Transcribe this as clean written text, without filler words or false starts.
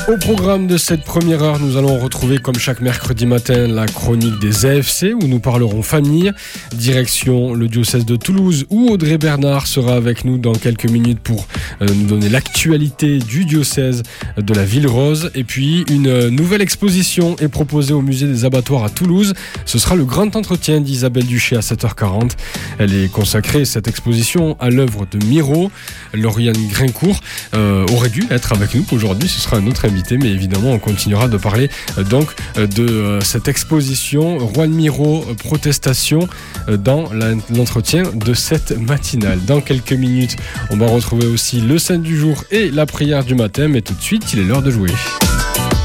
Au programme de cette première heure, nous allons retrouver comme chaque mercredi matin la chronique des AFC où nous parlerons famille. Direction le diocèse de Toulouse où Audrey Bernard sera avec nous dans quelques minutes pour nous donner l'actualité du diocèse de la Ville Rose. Et puis une nouvelle exposition est proposée au musée des abattoirs à Toulouse. Ce sera le grand entretien d'Isabelle Duché à 7h40. Elle est consacrée, cette exposition, à l'œuvre de Miro. Lauriane Grincourt aurait dû être avec nous aujourd'hui, ce sera un autre invité, mais évidemment on continuera de parler de cette exposition Juan Miro Protestation dans l'entretien de cette matinale. Dans quelques minutes, on va retrouver aussi le saint du jour et la prière du matin, mais tout de suite, il est l'heure de jouer.